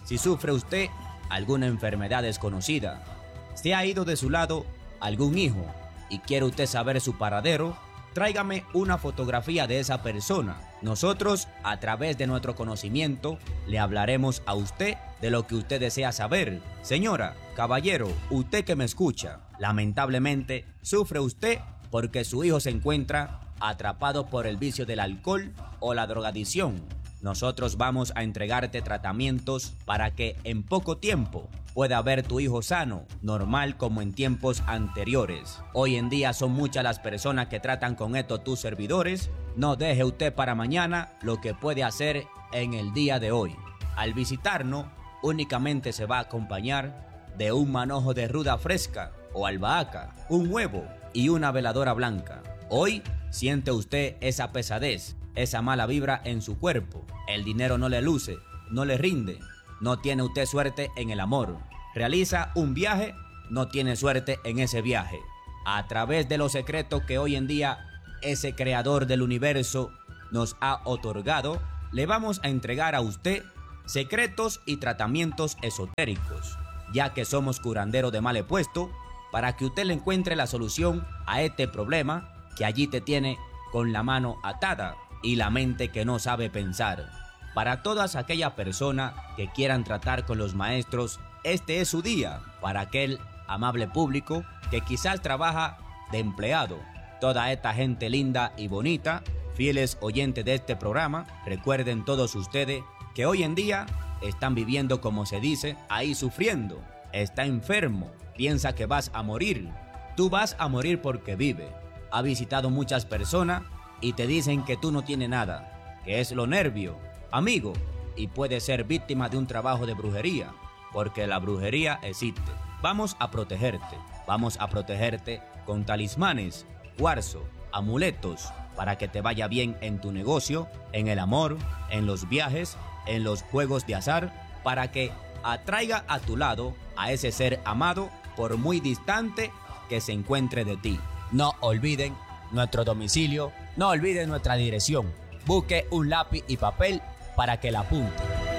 Si sufre usted alguna enfermedad desconocida, se ha ido de su lado algún hijo y quiere usted saber su paradero, tráigame una fotografía de esa persona. Nosotros, a través de nuestro conocimiento, le hablaremos a usted de lo que usted desea saber. Señora, caballero, usted que me escucha, lamentablemente sufre usted porque su hijo se encuentra atrapado por el vicio del alcohol o la drogadicción. Nosotros vamos a entregarte tratamientos para que en poco tiempo pueda ver tu hijo sano, normal como en tiempos anteriores. Hoy en día son muchas las personas que tratan con esto tus servidores. No deje usted para mañana lo que puede hacer en el día de hoy. Al visitarnos, únicamente se va a acompañar de un manojo de ruda fresca o albahaca, un huevo y una veladora blanca. Hoy siente usted esa pesadez, esa mala vibra en su cuerpo. El dinero no le luce, no le rinde. No tiene usted suerte en el amor. Realiza un viaje, no tiene suerte en ese viaje. A través de los secretos que hoy en día ese creador del universo nos ha otorgado, le vamos a entregar a usted secretos y tratamientos esotéricos, ya que somos curanderos de mal puesto, para que usted le encuentre la solución a este problema que allí te tiene con la mano atada y la mente que no sabe pensar. Para todas aquellas personas que quieran tratar con los maestros, este es su día. Para aquel amable público que quizás trabaja de empleado, toda esta gente linda y bonita, fieles oyentes de este programa, recuerden todos ustedes que hoy en día están viviendo, como se dice, ahí sufriendo. Está enfermo, piensa que vas a morir. Tú vas a morir porque vive. Ha visitado muchas personas y te dicen que tú no tienes nada, que es lo nervio, amigo, y puede ser víctima de un trabajo de brujería, porque la brujería existe. Vamos a protegerte con talismanes, cuarzo, amuletos, para que te vaya bien en tu negocio, en el amor, en los viajes, en los juegos de azar, para que atraiga a tu lado a ese ser amado por muy distante que se encuentre de ti. No olviden nuestro domicilio, no olviden nuestra dirección. Busque un lápiz y papel para que la apunte.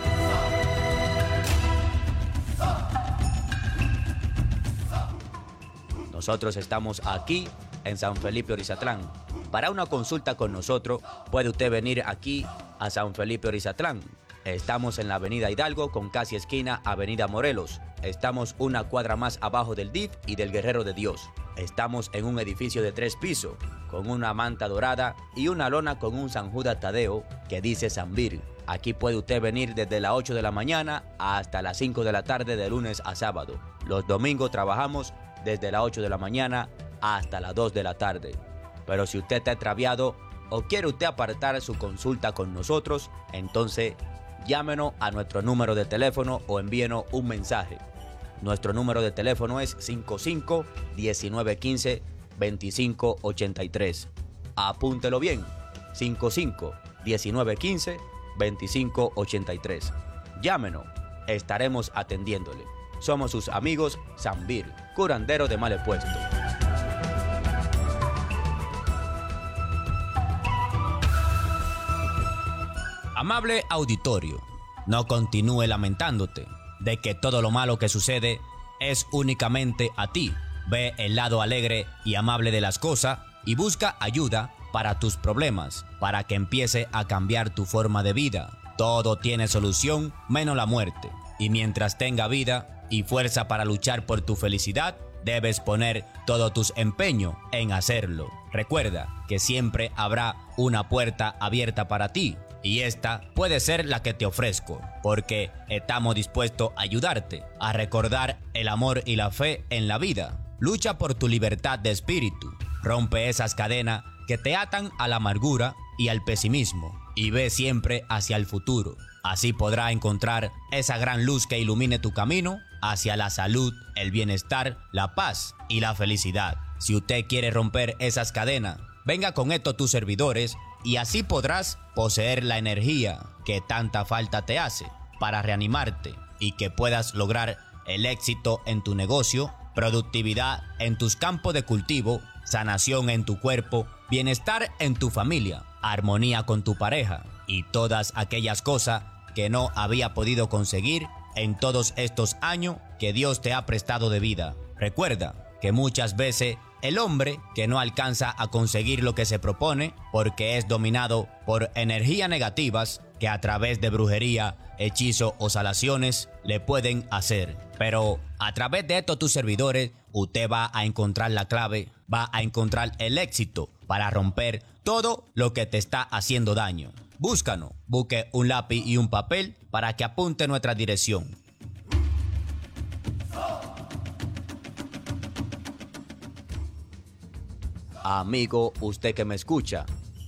Nosotros estamos aquí en San Felipe Orizatlán. Para una consulta con nosotros puede usted venir aquí a San Felipe Orizatlán. Estamos en la avenida Hidalgo con casi esquina avenida Morelos. Estamos una cuadra más abajo del DIF y del Guerrero de Dios. Estamos en un edificio de 3 pisos con una manta dorada y una lona con un San Judas Tadeo que dice Sanvir. Aquí puede usted venir desde las 8 de la mañana hasta las 5 de la tarde de lunes a sábado. Los domingos trabajamos desde las 8 de la mañana hasta las 2 de la tarde. Pero si usted está extraviado o quiere usted apartar su consulta con nosotros, entonces llámenos a nuestro número de teléfono o envíenos un mensaje. Nuestro número de teléfono es 55-1915-2583. Apúntelo bien, 55-1915-2583. Llámenos, estaremos atendiéndole. Somos sus amigos Sanvir, curandero de mal puesto. Amable auditorio, no continúe lamentándote de que todo lo malo que sucede es únicamente a ti. Ve el lado alegre y amable de las cosas y busca ayuda para tus problemas, para que empiece a cambiar tu forma de vida. Todo tiene solución menos la muerte. Y mientras tenga vida y fuerza para luchar por tu felicidad, debes poner todo tus empeño en hacerlo. Recuerda que siempre habrá una puerta abierta para ti. Y esta puede ser la que te ofrezco, porque estamos dispuestos a ayudarte a recordar el amor y la fe en la vida. Lucha por tu libertad de espíritu. Rompe esas cadenas que te atan a la amargura y al pesimismo y ve siempre hacia el futuro. Así podrás encontrar esa gran luz que ilumine tu camino hacia la salud, el bienestar, la paz y la felicidad. Si usted quiere romper esas cadenas, venga con estos tus servidores y así podrás poseer la energía que tanta falta te hace para reanimarte y que puedas lograr el éxito en tu negocio, productividad en tus campos de cultivo, sanación en tu cuerpo, bienestar en tu familia, armonía con tu pareja y todas aquellas cosas que no había podido conseguir en todos estos años que Dios te ha prestado de vida. Recuerda que muchas veces el hombre que no alcanza a conseguir lo que se propone porque es dominado por energías negativas que a través de brujería, hechizo o salaciones le pueden hacer. Pero a través de estos tus servidores, usted va a encontrar la clave, va a encontrar el éxito para romper todo lo que te está haciendo daño. Búscanos, busque un lápiz y un papel para que apunte nuestra dirección. Amigo, usted que me escucha,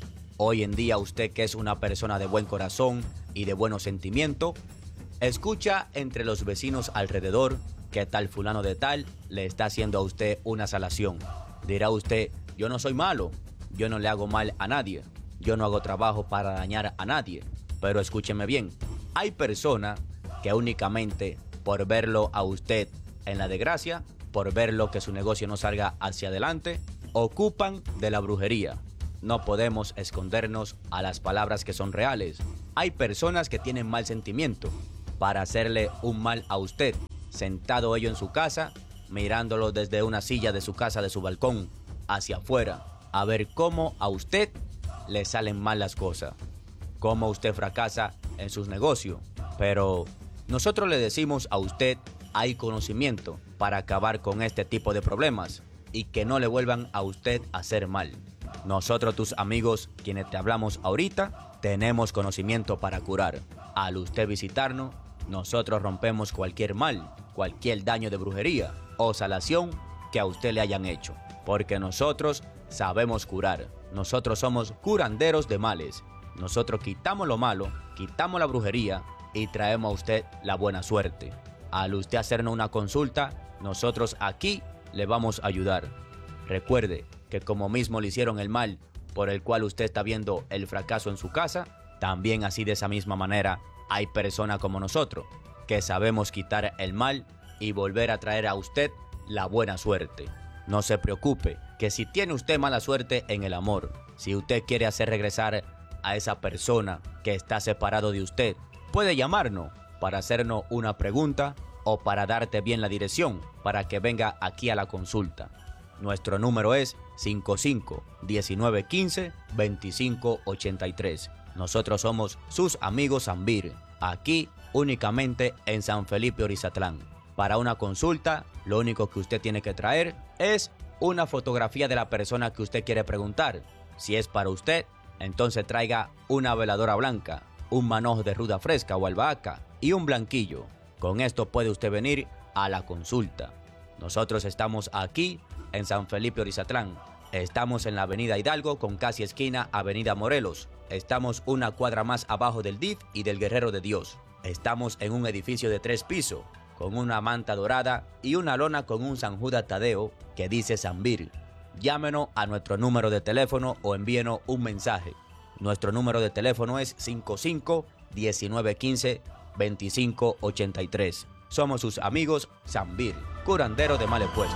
hoy en día usted que es una persona de buen corazón y de buenos sentimientos, escucha entre los vecinos alrededor que tal fulano de tal le está haciendo a usted una salación. Dirá usted, yo no soy malo, yo no le hago mal a nadie, yo no hago trabajo para dañar a nadie. Pero escúcheme bien, hay personas que únicamente por verlo a usted en la desgracia, por verlo que su negocio no salga hacia adelante, ocupan de la brujería. No podemos escondernos a las palabras que son reales. Hay personas que tienen mal sentimiento para hacerle un mal a usted, sentado ello en su casa, mirándolo desde una silla de su casa, de su balcón, hacia afuera, a ver cómo a usted le salen mal las cosas, cómo usted fracasa en sus negocios. Pero nosotros le decimos a usted, hay conocimiento para acabar con este tipo de problemas y que no le vuelvan a usted a hacer mal. Nosotros, tus amigos, quienes te hablamos ahorita, tenemos conocimiento para curar. Al usted visitarnos, nosotros rompemos cualquier mal, cualquier daño de brujería o salación que a usted le hayan hecho. Porque nosotros sabemos curar. Nosotros somos curanderos de males. Nosotros quitamos lo malo, quitamos la brujería y traemos a usted la buena suerte. Al usted hacernos una consulta, nosotros aquí le vamos a ayudar. Recuerde que como mismo le hicieron el mal por el cual usted está viendo el fracaso en su casa, también así de esa misma manera hay personas como nosotros que sabemos quitar el mal y volver a traer a usted la buena suerte. No se preocupe que si tiene usted mala suerte en el amor, si usted quiere hacer regresar a esa persona que está separado de usted, puede llamarnos para hacernos una pregunta o para darte bien la dirección para que venga aquí a la consulta. Nuestro número es 55-1915-2583. Nosotros somos sus amigos Zambir, aquí únicamente en San Felipe Orizatlán. Para una consulta, lo único que usted tiene que traer es una fotografía de la persona que usted quiere preguntar. Si es para usted, entonces traiga una veladora blanca, un manojo de ruda fresca o albahaca y un blanquillo. Con esto puede usted venir a la consulta. Nosotros estamos aquí en San Felipe Orizatlán. Estamos en la avenida Hidalgo con casi esquina avenida Morelos. Estamos una cuadra más abajo del DIF y del Guerrero de Dios. Estamos en un edificio de 3 pisos con una manta dorada y una lona con un San Judas Tadeo que dice Zambir. Llámenos a nuestro número de teléfono o envíenos un mensaje. Nuestro número de teléfono es 55-1915-2583. Somos sus amigos Zambir, curandero de males puestos.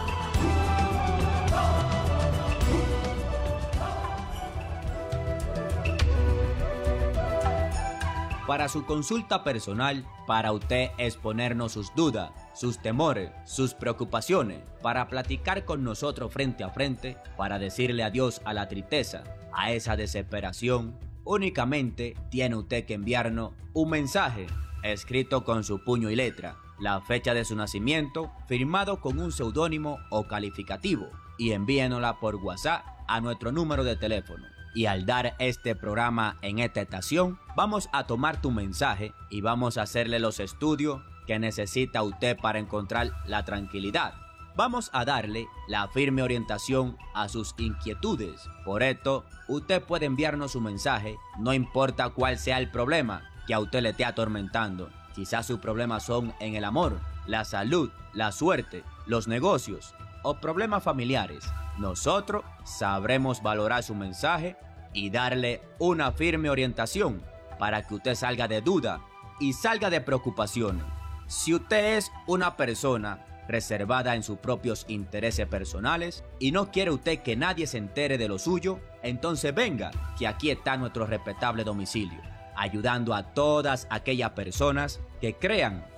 Para su consulta personal, para usted exponernos sus dudas, sus temores, sus preocupaciones, para platicar con nosotros frente a frente, para decirle adiós a la tristeza, a esa desesperación, únicamente tiene usted que enviarnos un mensaje escrito con su puño y letra, la fecha de su nacimiento, firmado con un seudónimo o calificativo, y envíenosla por WhatsApp a nuestro número de teléfono. Y al dar este programa en esta estación, vamos a tomar tu mensaje y vamos a hacerle los estudios que necesita usted para encontrar la tranquilidad. Vamos a darle la firme orientación a sus inquietudes. Por esto, usted puede enviarnos su mensaje, no importa cuál sea el problema que a usted le esté atormentando. Quizás sus problemas son en el amor, la salud, la suerte, los negocios o problemas familiares. Nosotros sabremos valorar su mensaje y darle una firme orientación para que usted salga de duda y salga de preocupaciones. Si usted es una persona reservada en sus propios intereses personales y no quiere usted que nadie se entere de lo suyo, entonces venga, que aquí está nuestro respetable domicilio, ayudando a todas aquellas personas que crean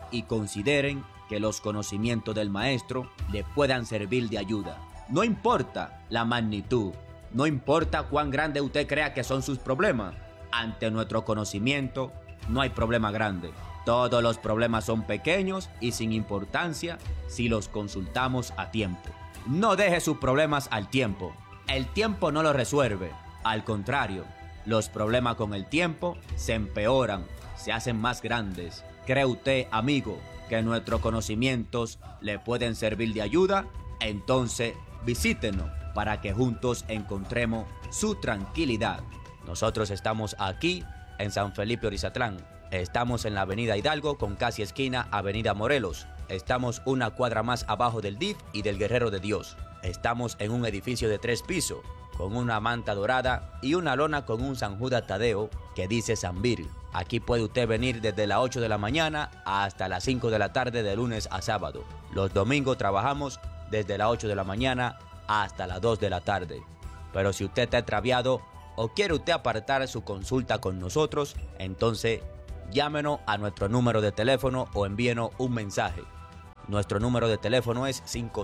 y consideren que los conocimientos del maestro le puedan servir de ayuda. No importa la magnitud, no importa cuán grande usted crea que son sus problemas. Ante nuestro conocimiento no hay problema grande. Todos los problemas son pequeños y sin importancia si los consultamos a tiempo. No deje sus problemas al tiempo. El tiempo no los resuelve. Al contrario, los problemas con el tiempo se empeoran, se hacen más grandes. ¿Cree usted, amigo, que nuestros conocimientos le pueden servir de ayuda? Entonces, visítenos para que juntos encontremos su tranquilidad. Nosotros estamos aquí en San Felipe Orizatlán. Estamos en la avenida Hidalgo con casi esquina avenida Morelos. Estamos una cuadra más abajo del DIF y del Guerrero de Dios. Estamos en un edificio de 3 pisos con una manta dorada y una lona con un San Judas Tadeo que dice Sanvir. Aquí puede usted venir desde las 8 de la mañana hasta las 5 de la tarde de lunes a sábado. Los domingos trabajamos desde las 8 de la mañana hasta las 2 de la tarde. Pero si usted está extraviado o quiere usted apartar su consulta con nosotros, entonces llámenos a nuestro número de teléfono o envíenos un mensaje. Nuestro número de teléfono es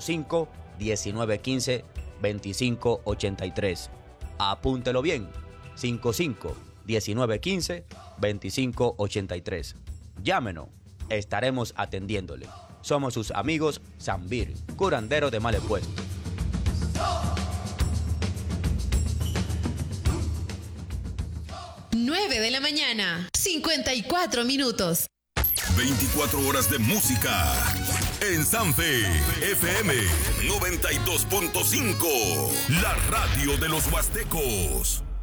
55-1915-2583. Apúntelo bien, 55-1915-2583. Llámenos, estaremos atendiéndole. Somos sus amigos Sanvir, curandero de males puestos. 9 de la mañana, 54 minutos. 24 horas de música en Sanfe FM 92.5, la radio de los huastecos.